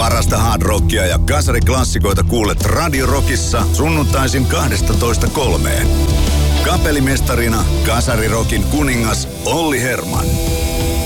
Parasta hard rockia ja kasariklassikoita kuulet Radio Rockissa sunnuntaisin 12:03. Kapellimestarina kasarirokin kuningas Olli Herman.